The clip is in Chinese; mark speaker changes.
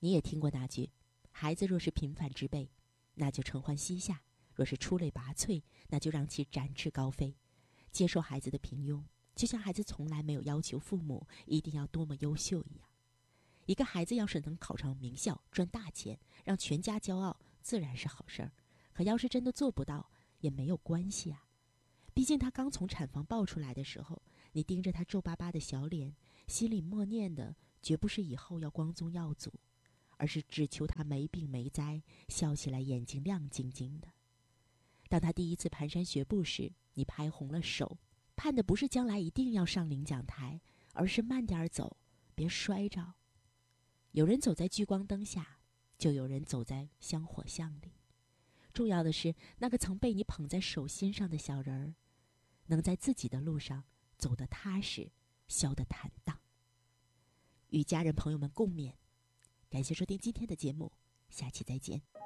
Speaker 1: 你也听过那句，孩子若是平凡之辈，那就承欢膝下；若是出类拔萃，那就让其展翅高飞。接受孩子的平庸，就像孩子从来没有要求父母一定要多么优秀一样。一个孩子要是能考上名校，赚大钱，让全家骄傲，自然是好事儿。可要是真的做不到，也没有关系啊。毕竟他刚从产房抱出来的时候，你盯着他皱巴巴的小脸，心里默念的绝不是以后要光宗耀祖，而是只求他没病没灾，笑起来眼睛亮晶晶的。当他第一次蹒跚学步时，你拍红了手，盼的不是将来一定要上领奖台，而是慢点走，别摔着。有人走在聚光灯下，就有人走在香火巷里。重要的是，那个曾被你捧在手心上的小人儿，能在自己的路上走得踏实，笑得坦荡。与家人朋友们共勉。感谢收听今天的节目，下期再见。